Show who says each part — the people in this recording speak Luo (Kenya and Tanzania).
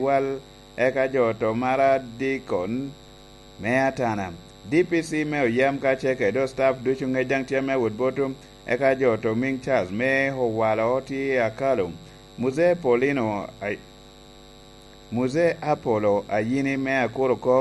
Speaker 1: wal eka joto mara dikon mea tana DPC me oyam ka cheke do staff duchu ngejang tiame woodbotum eka joto Ming Charles me howalo oti akalo Muze Apollo ayini me akuro